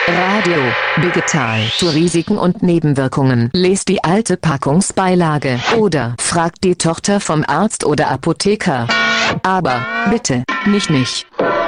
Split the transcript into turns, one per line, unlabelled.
Radio Digital zu Risiken und Nebenwirkungen. Lest die alte Packungsbeilage oder fragt die Tochter vom Arzt oder Apotheker. Aber bitte nicht mich.